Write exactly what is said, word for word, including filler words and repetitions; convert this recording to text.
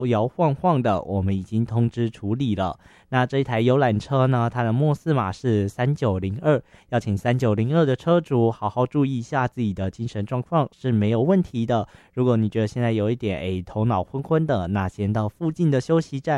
摇晃晃的，我们已经通知处理了。那这一台游览车呢，它的末四码是三九零二，要请三九零二的车主好好注意一下自己的精神状况是没有问题的。如果你觉得现在有一点诶头脑昏昏的，那先到附近的休息站